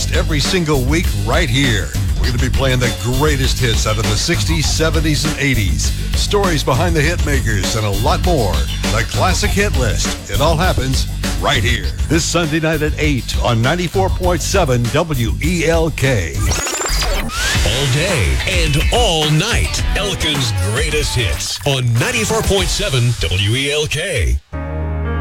list every single week right here. We're going to be playing the greatest hits out of the 60s, 70s, and 80s. Stories behind the hit makers and a lot more. The Classic Hit List. It all happens right here. This Sunday night at 8 on 94.7 WELK. All day and all night. Elkin's greatest hits on 94.7 WELK.